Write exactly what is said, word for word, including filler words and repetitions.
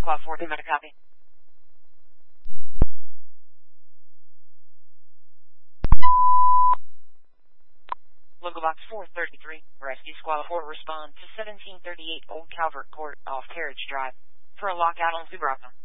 Squad four, good matter copy. Local Box four thirty-three, Rescue Squad four, respond to seventeen thirty-eight Old Calvert Court off Carriage Drive for a lockout on Subraka.